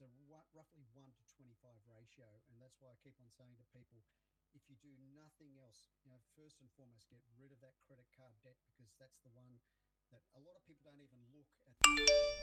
a roughly 1 to 25 ratio. And that's why I keep on saying to people, if you do nothing else, first and foremost, get rid of that credit card debt, because that's the one that a lot of people don't even look at.